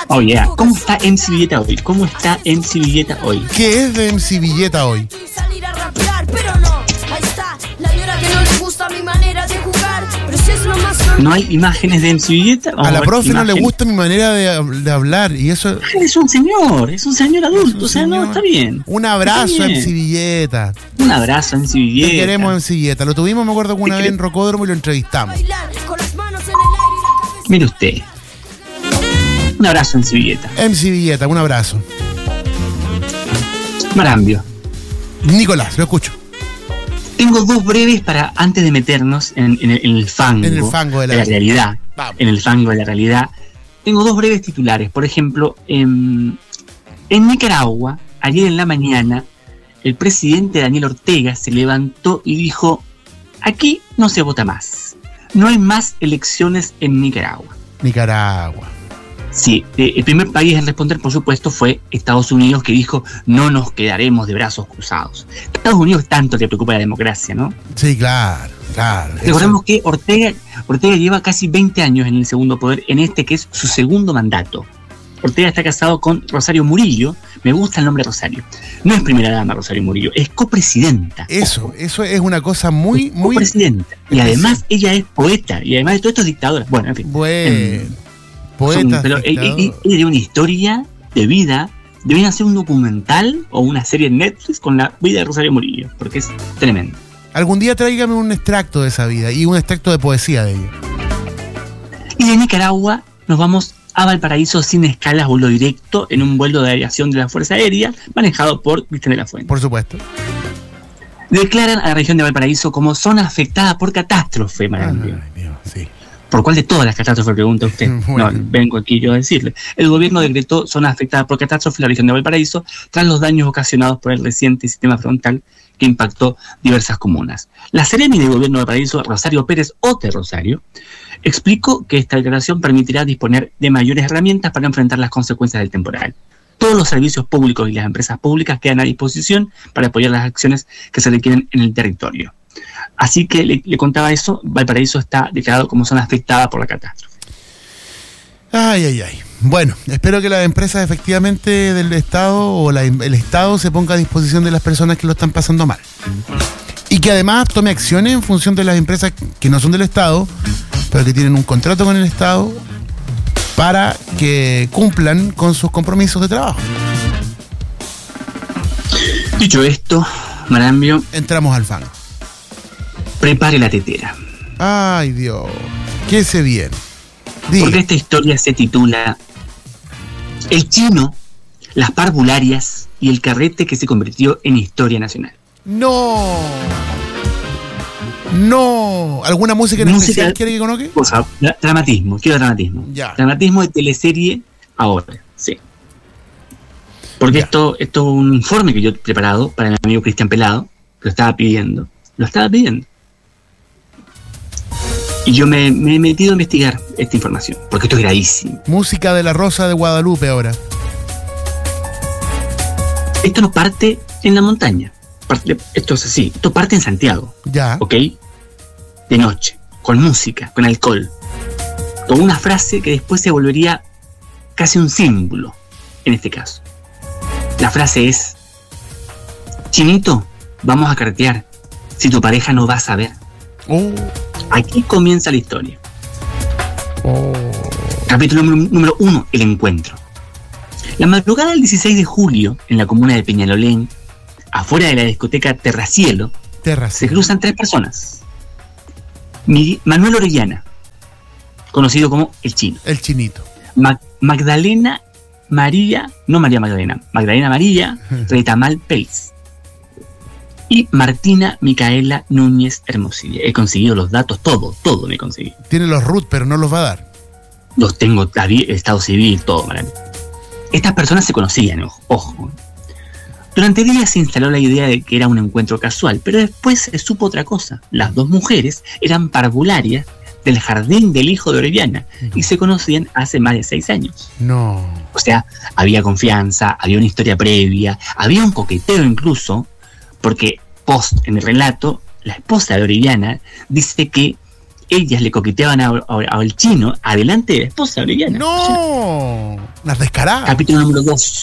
Oh yeah, ¿cómo está MC Villeta hoy? ¿Cómo está MC Villeta hoy? ¿Qué es de MC Villeta hoy? ¿No hay imágenes de MC Villeta? A la profe no le gusta mi manera de hablar y eso... Es un señor adulto, o sea, no, está bien. Un abrazo a MC Villeta. Un abrazo a MC Villeta. Te queremos MC Villeta. Lo tuvimos, me acuerdo, una vez en Rocódromo y lo entrevistamos. Mire usted. Un abrazo, MC Villeta. MC Villeta, un abrazo. Marambio. Nicolás, lo escucho. Tengo dos breves para antes de meternos en el fango. En el fango de la realidad. Vamos. En el fango de la realidad. Tengo dos breves titulares. Por ejemplo, en Nicaragua, ayer en la mañana, el presidente Daniel Ortega se levantó y dijo: aquí no se vota más. No hay más elecciones en Nicaragua. Nicaragua. Sí, el primer país en responder, por supuesto, fue Estados Unidos, que dijo: no nos quedaremos de brazos cruzados. Estados Unidos tanto le preocupa la democracia, ¿no? Sí, claro. Recordemos que Ortega lleva casi 20 años en el segundo poder, en este que es su segundo mandato. Ortega está casado con Rosario Murillo. Me gusta el nombre Rosario. No es primera dama Rosario Murillo, es copresidenta. Eso es una cosa muy... Copresidenta. Y además ella es poeta, y además de todo esto es dictadora. Bueno, en fin. Poeta. Pero ella tiene una historia de vida. Deberían hacer un documental o una serie en Netflix con la vida de Rosario Murillo, porque es tremendo. Algún día tráigame un extracto de esa vida y un extracto de poesía de ella. Y de Nicaragua nos vamos a Valparaíso sin escalas, vuelo directo en un vuelo de aviación de la Fuerza Aérea manejado por Cristian de la Fuente. Por supuesto. Declaran a la región de Valparaíso como zona afectada por catástrofe, Marambio. Ay, Dios, sí. ¿Por cuál de todas las catástrofes, pregunta usted? Bueno. No, vengo aquí yo a decirle. El gobierno decretó zona afectada por catástrofe en la región de Valparaíso tras los daños ocasionados por el reciente sistema frontal que impactó diversas comunas. La seremi del gobierno de Valparaíso, Rosario Pérez Ote Rosario, explicó que esta declaración permitirá disponer de mayores herramientas para enfrentar las consecuencias del temporal. Todos los servicios públicos y las empresas públicas quedan a disposición para apoyar las acciones que se requieren en el territorio. Así que le contaba eso. Valparaíso está declarado como zona afectada por la catástrofe. Ay. Bueno, espero que las empresas efectivamente del Estado o el Estado se ponga a disposición de las personas que lo están pasando mal. Y que además tome acciones en función de las empresas que no son del Estado, pero que tienen un contrato con el Estado para que cumplan con sus compromisos de trabajo. Dicho esto, Marambio, entramos al fango. Prepare la tetera. Ay, Dios. ¿Qué se viene? Porque esta historia se titula El chino, las parvularias y el carrete que se convirtió en historia nacional. No. ¿Alguna música en especial quiere que conozca? Por favor, dramatismo. Ya. Dramatismo de teleserie ahora, sí. Porque esto es un informe que yo he preparado para mi amigo Cristian Pelado, que lo estaba pidiendo. Y yo me he metido a investigar esta información, porque esto es gravísimo. Música de La Rosa de Guadalupe ahora. Esto no parte en la montaña. Esto es así. Esto parte en Santiago. Ya. ¿Ok? De noche, con música, con alcohol. Con una frase que después se volvería casi un símbolo, en este caso. La frase es: Chinito, vamos a carretear. Si tu pareja no va a saber. Aquí comienza la historia. Capítulo número 1, el encuentro. La madrugada del 16 de julio, en la comuna de Peñalolén, afuera de la discoteca Terracielo, se cruzan tres personas. Manuel Orellana, conocido como el Chino. El Chinito. Magdalena María Retamal Pérez. Y Martina Micaela Núñez Hermosilla. He conseguido los datos, todo me he conseguido. Tiene los root, pero no los va a dar. Los tengo, estado civil, todo, ¿vale? Estas personas se conocían, ojo. Durante días se instaló la idea de que era un encuentro casual, pero después se supo otra cosa. Las dos mujeres eran parvularias del jardín del hijo de Orellana y se conocían hace más de 6 años. No. O sea, había confianza, había una historia previa, había un coqueteo incluso, porque en el relato, la esposa de Orellana dice que ellas le coqueteaban al Chino adelante de la esposa de Orellana. ¡No! Unas descaradas. Capítulo número 2.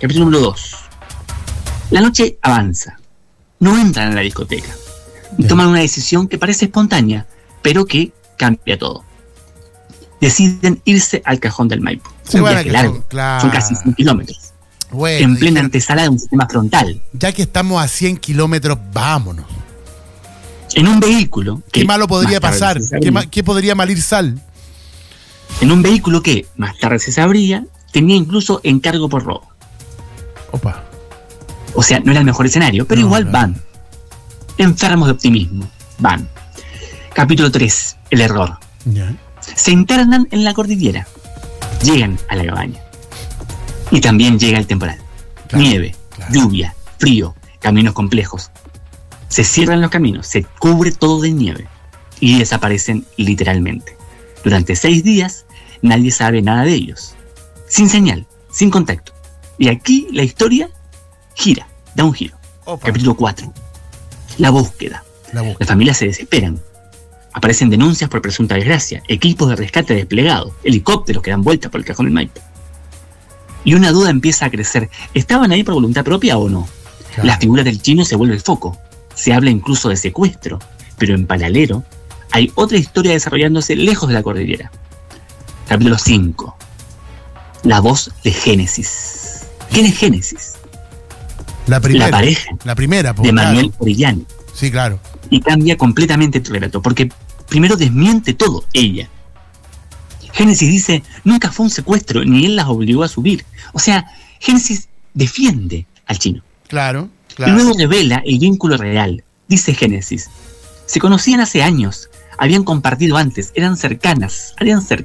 La noche avanza. No entran a la discoteca. Y toman una decisión que parece espontánea, pero que cambia todo. Deciden irse al Cajón del Maipo. Un viaje largo. Son casi 100 kilómetros. Bueno, en plena antesala de un sistema frontal. Ya que estamos a 100 kilómetros, vámonos. En un vehículo. ¿Qué malo podría pasar? ¿Qué podría malir sal? En un vehículo que, más tarde se sabría, tenía incluso encargo por robo. Opa. O sea, no era el mejor escenario, pero igual van. Enfermos de optimismo. Van. Capítulo 3. El error. Ya. Se internan en la cordillera. Llegan a la cabaña. Y también llega el temporal. Claro, nieve, lluvia, frío, caminos complejos. Se cierran los caminos, se cubre todo de nieve. Y desaparecen literalmente. Durante 6 días, nadie sabe nada de ellos. Sin señal, sin contacto. Y aquí la historia gira, da un giro. Opa. Capítulo 4. La búsqueda. Las familias se desesperan. Aparecen denuncias por presunta desgracia, equipos de rescate desplegados, helicópteros que dan vueltas por el Cajón del Maipo. Y una duda empieza a crecer. ¿Estaban ahí por voluntad propia o no? Claro. La figura del chino se vuelve el foco. Se habla incluso de secuestro. Pero en paralelo, hay otra historia desarrollándose lejos de la cordillera. Capítulo 5. La voz de Génesis. ¿Quién es Génesis? La primera. La pareja. La primera, de Manuel Orellana. Sí, claro. Y cambia completamente tu relato, porque primero desmiente todo ella. Génesis dice, nunca fue un secuestro, ni él las obligó a subir. O sea, Génesis defiende al chino. Claro. Y luego revela el vínculo real. Dice Génesis, se conocían hace años, habían compartido antes, eran cercanas.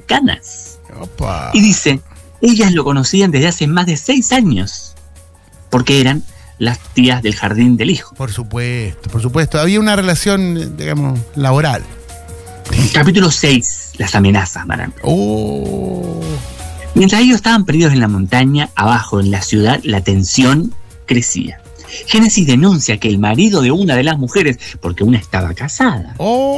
Opa. Y dice, ellas lo conocían desde hace más de 6 años, porque eran las tías del jardín del hijo. Por supuesto. Había una relación, digamos, laboral. Capítulo 6. Las amenazas, Marán. Mientras ellos estaban perdidos en la montaña, abajo en la ciudad, la tensión crecía. Génesis denuncia que el marido de una de las mujeres, porque una estaba casada,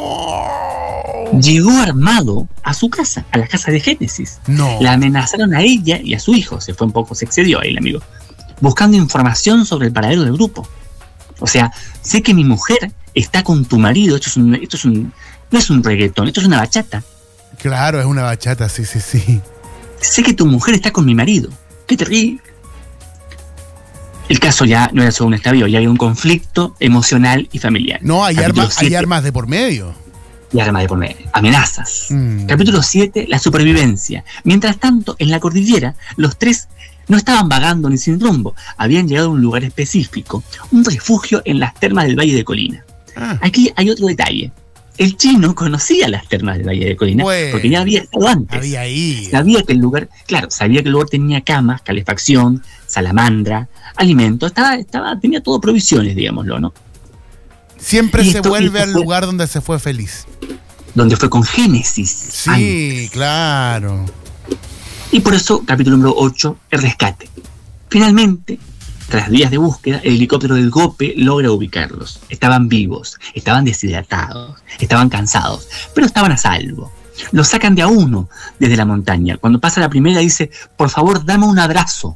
llegó armado a su casa, a la casa de Génesis. No. La amenazaron a ella y a su hijo. Se excedió ahí el amigo. Buscando información sobre el paradero del grupo. O sea, sé que mi mujer está con tu marido. No es un reggaetón, esto es una bachata. Claro, es una bachata, sí. Sé que tu mujer está con mi marido. Qué terrible. El caso ya no era solo un estadio, ya hay un conflicto emocional y familiar. No, hay armas de por medio. Amenazas. Capítulo 7, la supervivencia. Mientras tanto, en la cordillera, los 3 no estaban vagando ni sin rumbo. Habían llegado a un lugar específico, un refugio en las termas del Valle de Colina. Aquí hay otro detalle. El chino conocía las termas del Valle de Colina, porque ya había estado antes. Había ido. Sabía que el lugar tenía camas, calefacción, salamandra, alimentos, tenía todo provisiones, digámoslo, ¿no? Siempre se vuelve al lugar donde se fue feliz. Donde fue con Génesis. Sí, antes. Claro. Y por eso, capítulo número 8, el rescate. Finalmente, tras días de búsqueda, el helicóptero del GOPE logra ubicarlos. Estaban vivos, estaban deshidratados, estaban cansados, pero estaban a salvo. Los sacan de a uno desde la montaña. Cuando pasa la primera dice, por favor, dame un abrazo.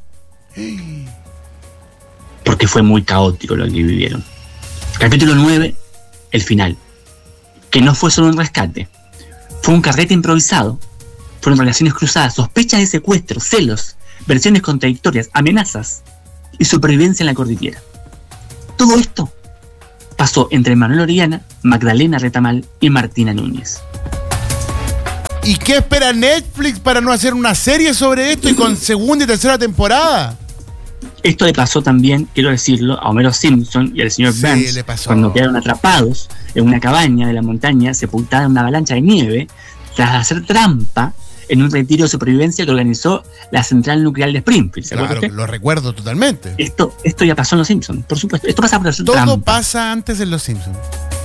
Porque fue muy caótico lo que vivieron. Capítulo 9, el final. Que no fue solo un rescate. Fue un carrete improvisado. Fueron relaciones cruzadas, sospechas de secuestro, celos, versiones contradictorias, amenazas y supervivencia en la cordillera. Todo esto pasó entre Manuel Orellana, Magdalena Retamal y Martina Núñez. ¿Y qué espera Netflix para no hacer una serie sobre esto y con segunda y tercera temporada? Esto le pasó también, quiero decirlo, a Homero Simpson y al señor Burns cuando quedaron atrapados en una cabaña de la montaña sepultada en una avalancha de nieve tras hacer trampa en un retiro de supervivencia que organizó la central nuclear de Springfield. Claro, lo recuerdo totalmente. Esto ya pasó en Los Simpsons, por supuesto. Esto pasa por hacer trampa. Todo pasa antes en Los Simpsons.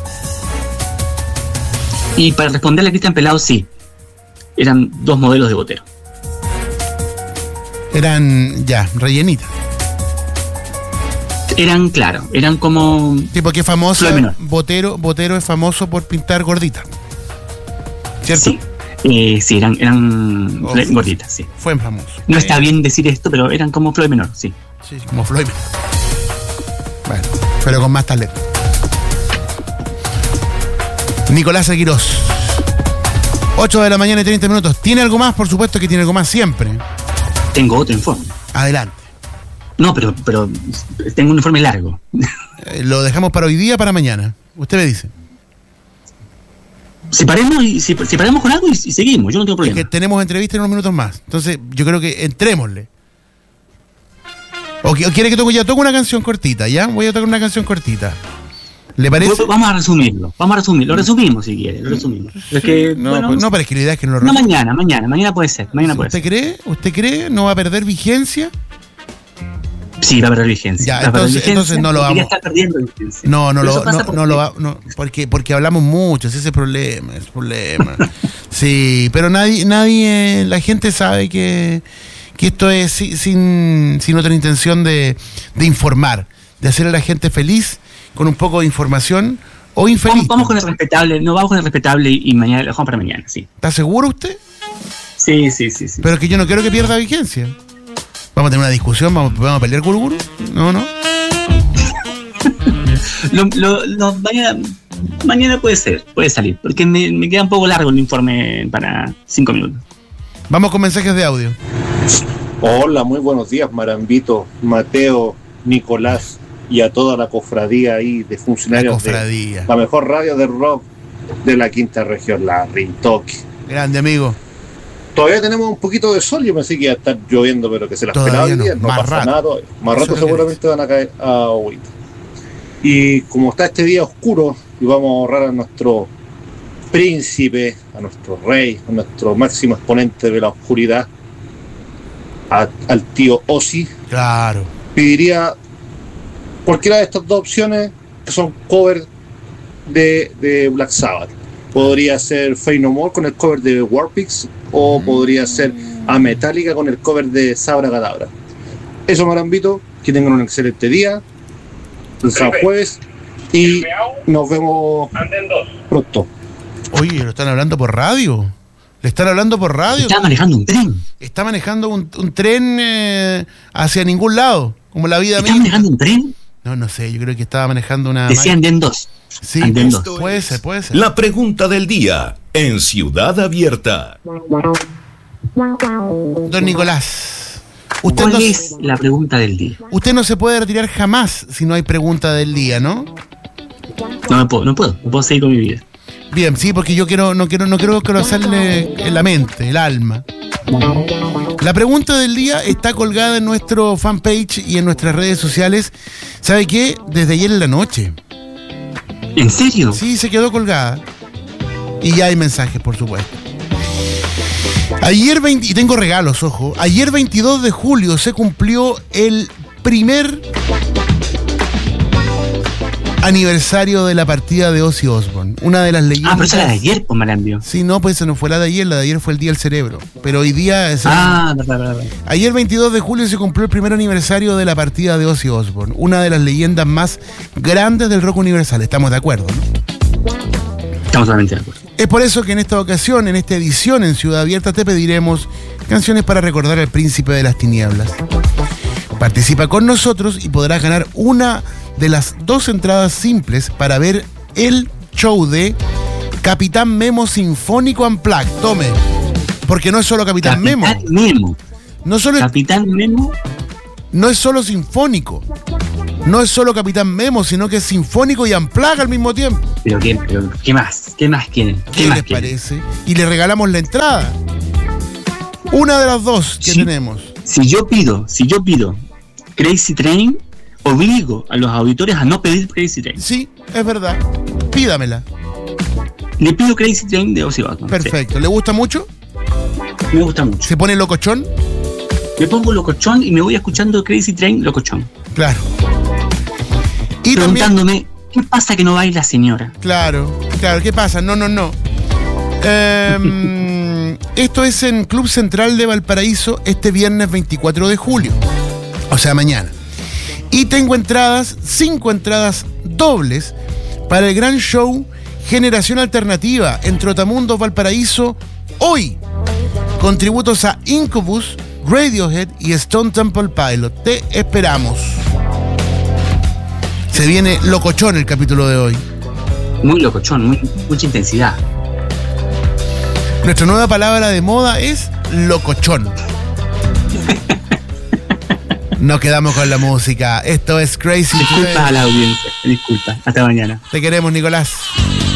Y para responderle a Cristian Pelado, sí. Eran 2 modelos de Botero. Eran, rellenitas. Eran como... Tipo que famoso, Botero es famoso por pintar gordita. ¿Cierto? Sí. Sí, eran gorditas, sí. Fue famoso. No está bien decir esto, pero eran como Floyd Menor, sí. Sí, como Floyd Menor. Bueno, pero con más talento. Nicolás Aguirós. 8 de la mañana y 30 minutos. ¿Tiene algo más? Por supuesto que tiene algo más siempre. Tengo otro informe. Adelante. No, pero tengo un informe largo. Lo dejamos para hoy día, para mañana. Usted me dice. Separemos con algo y seguimos, yo no tengo problema. Es que tenemos entrevista en unos minutos más. Entonces, yo creo que entrémosle. ¿O quiere que toque una canción cortita? ¿Ya? Voy a tocar una canción cortita. ¿Le parece? Vamos a resumirlo. Lo resumimos si quiere, lo resumimos. Es que, no, pero es que la idea es que no lo resumimos. No, mañana puede ser. ¿Usted cree? ¿No va a perder vigencia? Sí, va a perder vigencia. Ya, entonces no lo vamos. Ya está perdiendo vigencia. No lo va, porque hablamos mucho, ese es el problema, Sí, pero nadie, la gente sabe que esto es sin otra intención de informar, de hacer a la gente feliz con un poco de información o infeliz. Vamos con el respetable, y mañana lo dejamos para mañana, sí. ¿Está seguro usted? Sí. Pero es que yo no quiero que pierda vigencia. ¿Vamos a tener una discusión? ¿Vamos a pelear Guruguru? No. Mañana puede salir, porque me queda un poco largo el informe para 5 minutos. Vamos con mensajes de audio. Hola, muy buenos días, Marambito, Mateo, Nicolás y a toda la cofradía ahí de funcionarios de la mejor radio de rock de la quinta región, la Rintoque. Grande, amigo. Todavía tenemos un poquito de sol, yo pensé que iba a estar lloviendo, pero que se la esperaba hoy día, no pasa nada. Más rato seguramente van a caer agüita. Y como está este día oscuro, y vamos a ahorrar a nuestro príncipe, a nuestro rey, a nuestro máximo exponente de la oscuridad, al tío Ozzy, claro, pediría cualquiera de estas dos opciones que son covers de Black Sabbath. Podría ser Faith No More con el cover de Warpix, o podría ser a Metallica con el cover de Sabra Cadabra. Eso, Marambito, que tengan un excelente día, el San Jueves, y nos vemos pronto. Oye, ¿lo están hablando por radio? ¿Le están hablando por radio? Está manejando un tren. Está manejando un tren hacia ningún lado, como la vida misma. ¿Está manejando un tren? No sé, yo creo que estaba manejando una... Decía Anden 2. Sí, puede ser. La pregunta del día en Ciudad Abierta. Don Nicolás, ¿cuál es la pregunta del día? Usted no se puede retirar jamás si no hay pregunta del día, ¿no? No puedo seguir con mi vida. Bien, sí, porque yo no quiero conocerle la mente, el alma. La pregunta del día está colgada en nuestro fanpage y en nuestras redes sociales. ¿Sabe qué? Desde ayer en la noche. ¿En serio? Sí, se quedó colgada. Y ya hay mensajes, por supuesto. Ayer y tengo regalos, ojo. Ayer 22 de julio se cumplió el primer aniversario de la partida de Ozzy Osbourne, una de las leyendas. Pero esa era de ayer, pues Marambio. Sí, no, pues esa no fue la de ayer fue el Día del Cerebro. Pero hoy día verdad. Ayer 22 de julio se cumplió el primer aniversario de la partida de Ozzy Osbourne, una de las leyendas más grandes del rock universal. Estamos de acuerdo, ¿no? Estamos totalmente de acuerdo. Es por eso que en esta ocasión, en esta edición en Ciudad Abierta, te pediremos canciones para recordar al príncipe de las tinieblas. Participa con nosotros y podrás ganar una de las 2 entradas simples para ver el show de Capitán Memo Sinfónico Unplugged. Tome, porque no es solo Capitán Memo. Capitán Memo no es solo sinfónico. No es solo Capitán Memo, sino que es sinfónico y unplugged al mismo tiempo. Pero ¿qué más? ¿Qué más quieren? ¿Qué les parece? Y le regalamos la entrada. Una de las 2 que tenemos. Si yo pido Crazy Train, obligo a los auditores a no pedir Crazy Train. Sí, es verdad. Pídamela. Le pido Crazy Train de Ozzy Osbourne. Perfecto. ¿Le gusta mucho? Me gusta mucho. ¿Se pone locochón? Me pongo locochón y me voy escuchando Crazy Train locochón. Claro. Y preguntándome, ¿qué pasa que no baila, señora? Claro, ¿qué pasa? No. Esto es en Club Central de Valparaíso este viernes 24 de julio. O sea, mañana. Y tengo 5 entradas dobles para el gran show Generación Alternativa en Trotamundos, Valparaíso, hoy, con tributos a Incubus, Radiohead y Stone Temple Pilots. Te esperamos. Se viene locochón el capítulo de hoy. Muy locochón, mucha intensidad. Nuestra nueva palabra de moda es locochón. Nos quedamos con la música. Esto es Crazy Train. Disculpa a la audiencia. Disculpa. Hasta mañana. Te queremos, Nicolás.